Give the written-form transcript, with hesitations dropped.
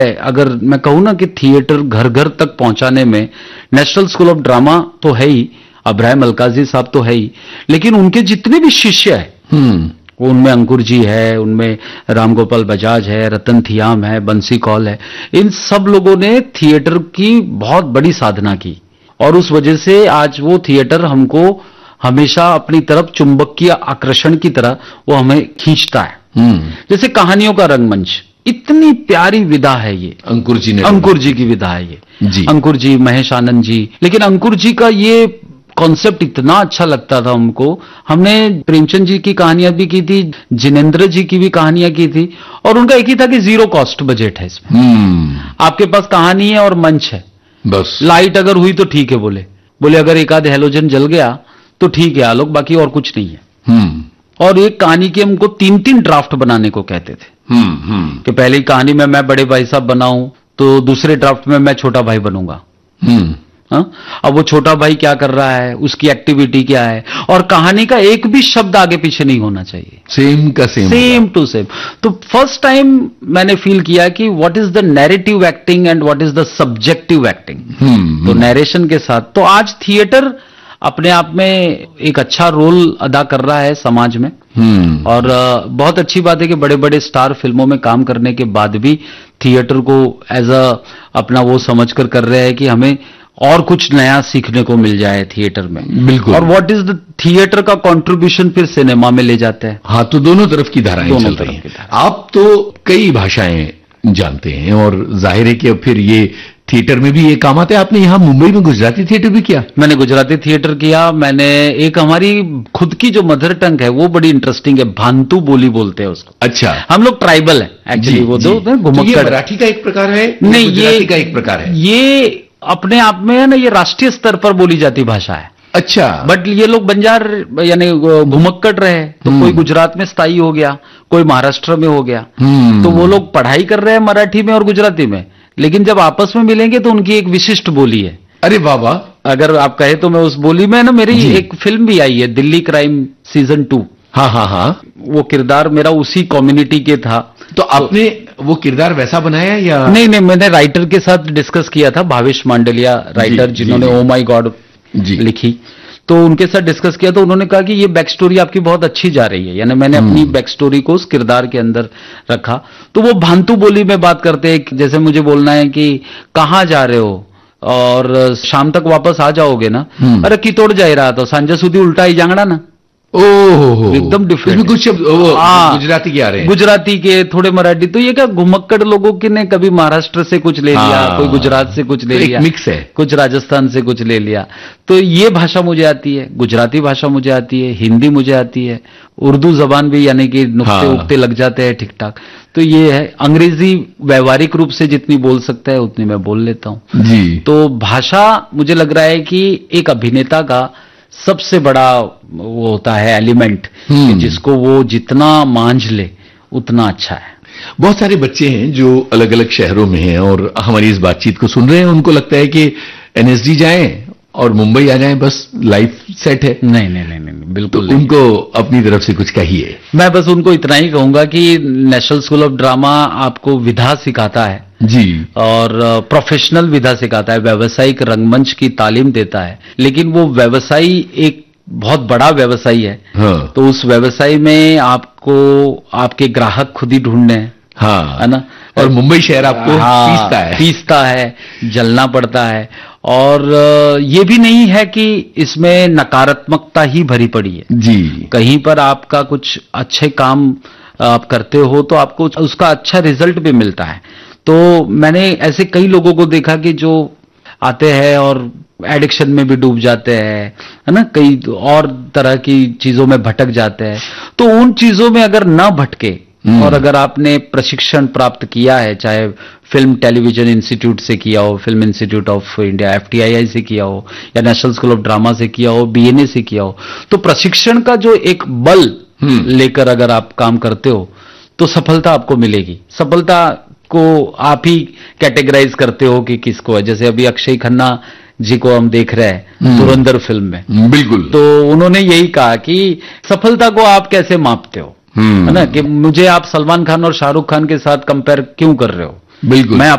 अगर मैं कहूँ ना कि थिएटर घर घर तक पहुंचाने में नेशनल स्कूल ऑफ ड्रामा तो है ही, अब्राहम अलकाजी साहब तो है ही, लेकिन उनके जितने भी शिष्य हैं उनमें अंकुर जी है, उनमें राम गोपाल बजाज है, रतन थियाम है, बंसी कौल है, इन सब लोगों ने थिएटर की बहुत बड़ी साधना की और उस वजह से आज वो थिएटर हमको हमेशा अपनी तरफ चुंबकीय आकर्षण की तरह वो हमें खींचता है। जैसे कहानियों का रंगमंच, इतनी प्यारी विधा है ये, अंकुर जी की विधा है ये जी। अंकुर जी, महेश आनंद जी, लेकिन अंकुर जी का ये कॉन्सेप्ट इतना अच्छा लगता था हमको। हमने प्रेमचंद जी की कहानियां भी की थी, जिनेंद्र जी की भी कहानियां की थी, और उनका एक ही था कि 0 कॉस्ट बजट है इसमें। आपके पास कहानी है और मंच है, बस लाइट अगर हुई तो ठीक है, बोले अगर एक आध हेलोजन जल गया तो ठीक है आलोक, बाकी और कुछ नहीं है। और एक कहानी के हमको 3-3 ड्राफ्ट बनाने को कहते थे कि पहली कहानी में मैं बड़े भाई साहब बनाऊं तो दूसरे ड्राफ्ट में मैं छोटा भाई बनूंगा। अब वो छोटा भाई क्या कर रहा है, उसकी एक्टिविटी क्या है, और कहानी का एक भी शब्द आगे पीछे नहीं होना चाहिए, सेम टू सेम। तो फर्स्ट टाइम मैंने फील किया कि what is the narrative acting and what is the subjective acting. तो नैरेशन के साथ तो आज थिएटर अपने आप में एक अच्छा रोल अदा कर रहा है समाज में। और बहुत अच्छी बात है कि बड़े बड़े स्टार फिल्मों में काम करने के बाद भी थिएटर को एज अपना वो समझकर कर रहे हैं कि हमें और कुछ नया सीखने को मिल जाए थिएटर में। बिल्कुल। और व्हाट इज द थिएटर का कंट्रीब्यूशन फिर सिनेमा में ले जाते हैं। हाँ, तो दोनों तरफ की धाराएं चल रही हैं। आप तो कई भाषाएं जानते हैं और जाहिर है कि अब फिर ये थिएटर में भी ये काम आता है। आपने यहाँ मुंबई में गुजराती थिएटर भी किया? मैंने गुजराती थिएटर किया। मैंने एक हमारी खुद की जो मदर टंग है वो बड़ी इंटरेस्टिंग है, भांतु बोली बोलते हैं उसको। अच्छा। हम लोग ट्राइबल है एक्चुअली, वो दो घुमक्कड़। मराठी का एक प्रकार है? नहीं, ये का एक प्रकार है। ये अपने आप में है ना, ये राष्ट्रीय स्तर पर बोली जाती भाषा है। अच्छा। बट ये लोग बंजार यानी घुमक्कड़ रहे, तो कोई गुजरात में स्थायी हो गया, कोई महाराष्ट्र में हो गया, तो वो लोग पढ़ाई कर रहे हैं मराठी में और गुजराती में, लेकिन जब आपस में मिलेंगे तो उनकी एक विशिष्ट बोली है। अरे बाबा। अगर आप कहे तो मैं उस बोली में ना, मेरी एक फिल्म भी आई है दिल्ली क्राइम सीजन 2। हाँ। वो किरदार मेरा उसी कम्युनिटी के था। तो आपने वो किरदार वैसा बनाया या? नहीं, मैंने राइटर के साथ डिस्कस किया था, भावेश मांडलिया राइटर, जिन्होंने ओ माई गॉड लिखी, तो उनके साथ डिस्कस किया तो उन्होंने कहा कि ये बैक स्टोरी आपकी बहुत अच्छी जा रही है, यानी मैंने अपनी बैक स्टोरी को उस किरदार के अंदर रखा। तो वो भांतु बोली में बात करते हैं, जैसे मुझे बोलना है कि कहाँ जा रहे हो और शाम तक वापस आ जाओगे ना, अरे कितोड़ जा रहा तो सांझे सुधी उल्टा ही जांगड़ा ना। ओह, एकदम डिफरेंट। कुछ गुजराती के आ रहे हैं, गुजराती के, थोड़े मराठी। तो ये क्या घुमक्कड़ लोगों के ने कभी महाराष्ट्र से कुछ ले लिया, कोई गुजरात से कुछ ले लिया, मिक्स है, कुछ राजस्थान से कुछ ले लिया। तो ये भाषा मुझे आती है, गुजराती भाषा मुझे आती है, हिंदी मुझे आती है, उर्दू जबान भी यानी कि नुक्ते उक्ते लग जाते हैं ठीक ठाक। तो ये है, अंग्रेजी व्यवहारिक रूप से जितनी बोल सकता है उतनी मैं बोल लेता हूं जी। तो भाषा मुझे लग रहा है कि एक अभिनेता का सबसे बड़ा वो होता है एलिमेंट, जिसको वो जितना मांझ ले उतना अच्छा है। बहुत सारे बच्चे हैं जो अलग अलग शहरों में हैं और हमारी इस बातचीत को सुन रहे हैं, उनको लगता है कि एनएसडी जाएं और मुंबई आ जाएं, बस लाइफ सेट है। नहीं, बिल्कुल तो उनको अपनी तरफ से कुछ कहिए। मैं बस उनको इतना ही कहूंगा कि नेशनल स्कूल ऑफ ड्रामा आपको विधा सिखाता है जी, और प्रोफेशनल विधा सिखाता है, व्यावसायिक रंगमंच की तालीम देता है, लेकिन वो व्यवसायी एक बहुत बड़ा व्यवसायी है। हाँ। तो उस व्यवसाय में आपको आपके ग्राहक खुद ही ढूंढने हैं। हाँ, है ना। और मुंबई शहर आपको पीसता है, जलना पड़ता है। और ये भी नहीं है कि इसमें नकारात्मकता ही भरी पड़ी है जी। कहीं पर आपका कुछ अच्छे काम आप करते हो तो आपको उसका अच्छा रिजल्ट भी मिलता है। तो मैंने ऐसे कई लोगों को देखा कि जो आते हैं और एडिक्शन में भी डूब जाते हैं, है ना, कई और तरह की चीजों में भटक जाते हैं। तो उन चीजों में अगर ना भटके और अगर आपने प्रशिक्षण प्राप्त किया है, चाहे फिल्म टेलीविजन इंस्टीट्यूट से किया हो, film institute of India FTII से किया हो, या नेशनल स्कूल ऑफ ड्रामा से किया हो, बीएनए से किया हो, तो प्रशिक्षण का जो एक बल लेकर अगर आप काम करते हो तो सफलता आपको मिलेगी। सफलता को आप ही कैटेगराइज करते हो कि किसको है। जैसे अभी अक्षय खन्ना जी को हम देख रहे हैं धुरंधर फिल्म में, बिल्कुल, तो उन्होंने यही कहा कि सफलता को आप कैसे मापते हो, है ना, कि मुझे आप सलमान खान और शाहरुख खान के साथ कंपेयर क्यों कर रहे हो। बिल्कुल, मैं